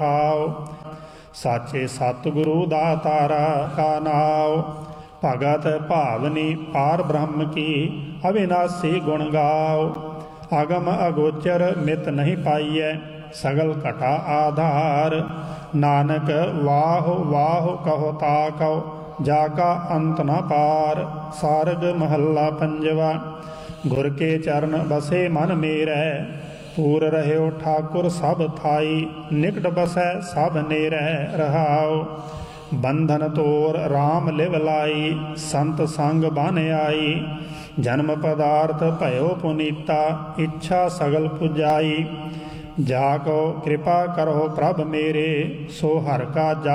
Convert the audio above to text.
आओ। साचे सतगुरु दातारा का नाव। भगत भावनी पार ब्रह्म की अविनाशी गुण गाओ। अगम अगोचर मित नहीं पाइय सगल घटा आधार। नानक वाह वाह कहो ताकौ जाका अंत न पार। सारग महला पंजवा। गुर के चरण बसे मन मेरै पूर रह्यो ठाकुर सब थाई। निकट बसै सब नेरै रहाओ। बंधन तोर राम लिव लाई संत संग बन आई। जन्म पदार्थ भयो पुनीता इच्छा सगल पुजाई। जाको कृपा करो प्रभ मेरे सो हर का